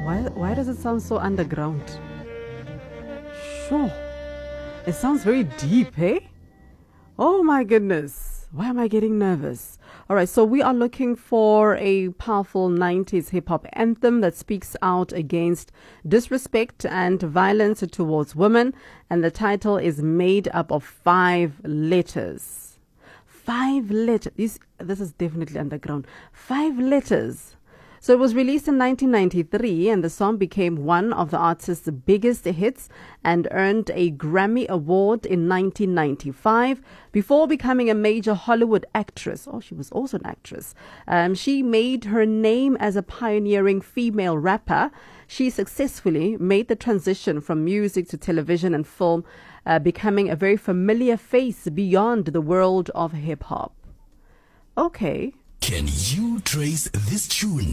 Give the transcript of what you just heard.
Why does it sound so underground? Sure. It sounds very deep, hey? Oh my goodness. Why am I getting nervous? All right, so we are looking for a powerful 90s hip-hop anthem that speaks out against disrespect and violence towards women. And the title is made up of 5 letters. 5 letters. This is definitely underground. 5 letters. So it was released in 1993, and the song became one of the artist's biggest hits and earned a Grammy Award in 1995. Before becoming a major Hollywood actress, she was also an actress, she made her name as a pioneering female rapper. She successfully made the transition from music to television and film, becoming a very familiar face beyond the world of hip-hop. Okay. Can you trace this tune?